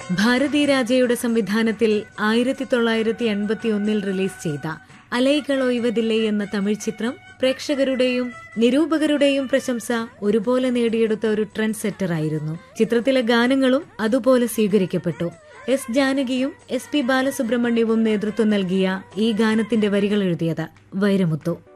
ഭാരതി രാജയുടെ സംവിധാനത്തിൽ 1981 റിലീസ് ചെയ്ത അലൈകൾ ഒയ്വതില്ലേ എന്ന തമിഴ് ചിത്രം പ്രേക്ഷകരുടെയും നിരൂപകരുടെയും പ്രശംസ ഒരുപോലെ നേടിയെടുത്ത ഒരു ട്രെൻഡ് സെറ്റർ ആയിരുന്നു. ചിത്രത്തിലെ ഗാനങ്ങളും അതുപോലെ സ്വീകരിക്കപ്പെട്ടു. എസ് ജാനകിയും SP ബാലസുബ്രഹ്മണ്യവും നേതൃത്വം നൽകിയ ഈ ഗാനത്തിന്റെ വരികൾ എഴുതിയത് വൈരമുത്തു.